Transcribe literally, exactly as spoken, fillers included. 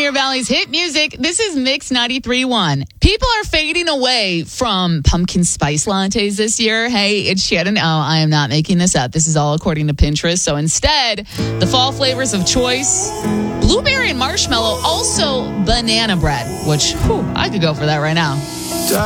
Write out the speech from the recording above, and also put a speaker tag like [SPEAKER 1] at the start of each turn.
[SPEAKER 1] Pioneer Valley's hit music. This is Mix ninety-three point one. People are fading away from pumpkin spice lattes this year. Hey, it's Shannon. Oh, I am not making this up. This is all according to Pinterest. So instead, the fall flavors of choice, blueberry and marshmallow, also banana bread, which whew, I could go for that right now.